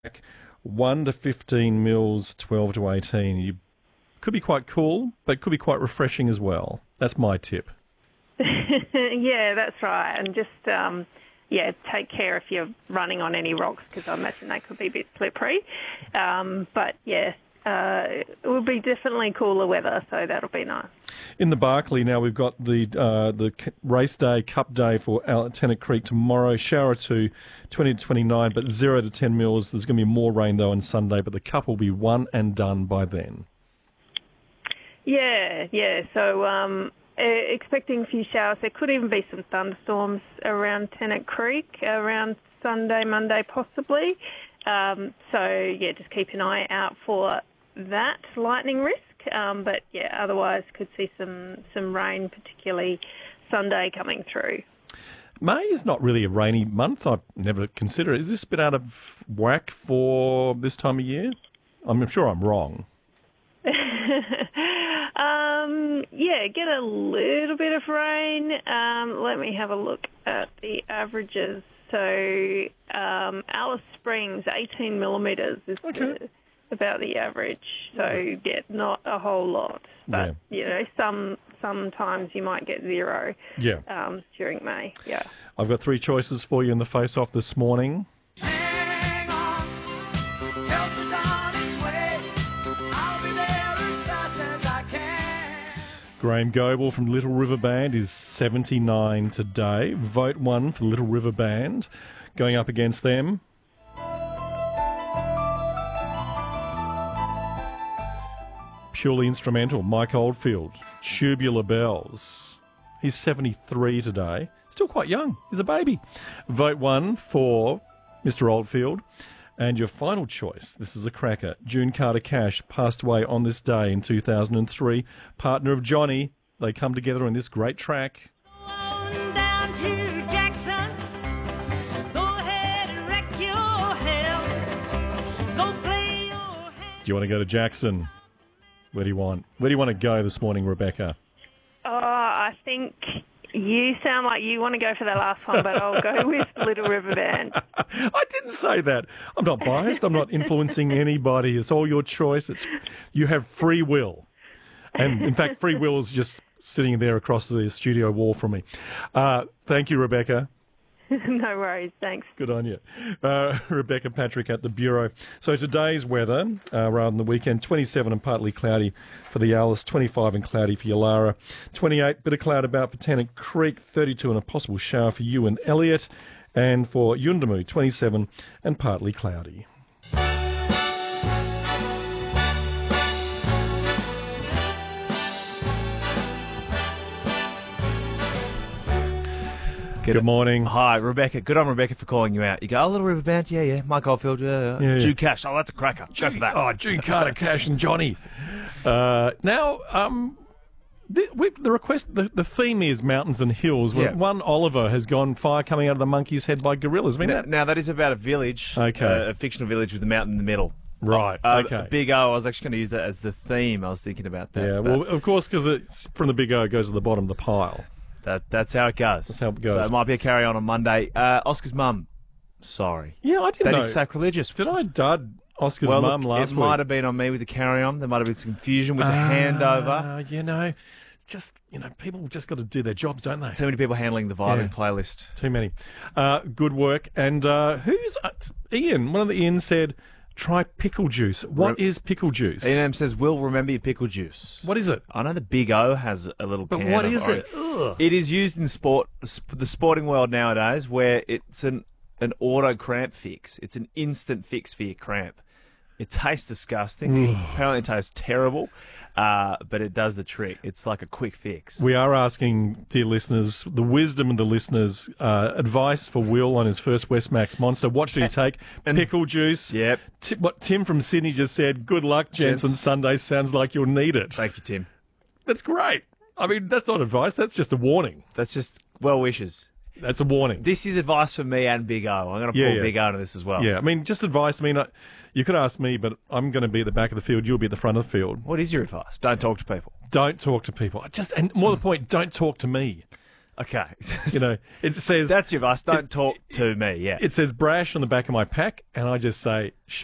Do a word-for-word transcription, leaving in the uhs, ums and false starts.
one to fifteen mils, twelve to eighteen. You could be quite cool, but could be quite refreshing as well. That's my tip. Yeah, that's right. And just, um, yeah, take care if you're running on any rocks, because I imagine they could be a bit slippery. Um, but, yeah, uh, it will be definitely cooler weather, so that'll be nice. In the Barkly now, we've got the uh, the race day, cup day for Tennant Creek tomorrow. Shower to twenty to twenty-nine, but zero to ten mils. There's going to be more rain, though, on Sunday, but the cup will be won and done by then. Yeah, yeah. So um, uh, expecting a few showers. There could even be some thunderstorms around Tennant Creek around Sunday, Monday possibly. Um, so, yeah, just keep an eye out for that lightning risk. Um, but, yeah, otherwise could see some, some rain, particularly Sunday coming through. May is not really a rainy month. I've never considered it. Is this a bit out of whack for this time of year? I'm sure I'm wrong. um, yeah, get a little bit of rain. Um, let me have a look at the averages. So um, Alice Springs, eighteen millimetres is okay. the, about the average. So, yeah, not a whole lot. But, yeah. you know, some sometimes you might get zero yeah. um, during May. Yeah. I've got three choices for you in the face-off this morning. Hang on, help is on its way. I'll be there as fast as I can. Graham Goble from Little River Band is seventy-nine today. Vote one for Little River Band. Going up against them, purely instrumental, Mike Oldfield, Tubular Bells. He's seventy-three today. Still quite young. He's a baby. Vote one for Mister Oldfield. And your final choice, this is a cracker. June Carter Cash passed away on this day in two thousand three. Partner of Johnny. They come together in this great track. On down to Jackson. Go ahead and wreck your hell. Go play your hand. Do you want to go to Jackson? Where do you want? Where do you want to go this morning, Rebecca? Oh, I think you sound like you want to go for the last one, but I'll go with Little River Band. I didn't say that. I'm not biased. I'm not influencing anybody. It's all your choice. It's you have free will. And, in fact, free will is just sitting there across the studio wall from me. Uh, thank you, Rebecca. No worries, thanks. Good on you. Uh, Rebecca Patrick at the Bureau. So today's weather, uh, rather than the weekend, twenty-seven and partly cloudy for the Alice, twenty-five and cloudy for Yalara, twenty-eight, bit of cloud about for Tennant Creek, thirty-two and a possible shower for you and Elliot, and for Yuendumu, twenty-seven and partly cloudy. Good, Good morning. Hi, Rebecca. Good on Rebecca for calling you out. You go, oh, Little River Band? Yeah, yeah. Mike Oldfield, uh, yeah, June yeah. Cash. Oh, that's a cracker. Go for that. Oh, June Carter, Cash and Johnny. Uh, now, um, the, we, the request, the, the theme is mountains and hills. Yeah. One Oliver has gone fire coming out of the monkey's head by gorillas. I mean, Now, that, now that is about a village, Okay. uh, a fictional village with a mountain in the middle. right, Uh, okay. Big O, I was actually going to use that as the theme. I was thinking about that. yeah, but well, of course, because it's from the big O, it goes to the bottom of the pile. that, that's how it goes. That's how it goes. So it might be a carry on on Monday. Uh, Oscar's mum, sorry. Yeah, I didn't That know. is sacrilegious. Did I dud Oscar's well, mum look, last it week? might have been on me with the carry on. There might have been some confusion with the handover. Uh, you know, it's just, you know, people just got to do their jobs, don't they? Too many people handling the vibing Yeah. playlist. Too many. Uh, good work. And uh, who's uh, Ian? One of the Ian said, try pickle juice. What Re- is pickle juice? E and M says, "Will remember your pickle juice." What is it? I know the Big O has a little But can what of is orange. it? Ugh. It is used in sport, sp- the sporting world nowadays, where it's an an auto cramp fix. It's an instant fix for your cramp. It tastes disgusting. Apparently, it tastes terrible, uh, but it does the trick. It's like a quick fix. We are asking, dear listeners, the wisdom of the listeners, uh, advice for Will on his first Westmax Monster. What should he take? Pickle juice. Yep. Ti- what Tim from Sydney just said, good luck, Jensen. Gents. Sunday sounds like you'll need it. Thank you, Tim. That's great. I mean, that's not advice. That's just a warning. That's just well wishes. That's a warning. This is advice for me and Big O. I'm going to Yeah, pull yeah. Big O into this as well. Yeah, I mean, just advice. I mean, I, you could ask me, but I'm going to be at the back of the field. You'll be at the front of the field. What is your advice? Don't talk to people. Don't talk to people. Just, and more to the point, don't talk to me. Okay. You know, it says That's your us. Don't talk to me. Yeah. it says brash on the back of my pack, and I just say